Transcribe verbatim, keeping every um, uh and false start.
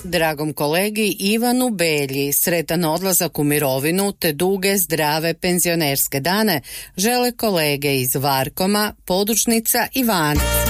dragom kolegi Ivanu Belji sretan odlazak u mirovinu te duge zdrave penzionerske dane žele kolege iz Varkoma, Podružnica i Vanac.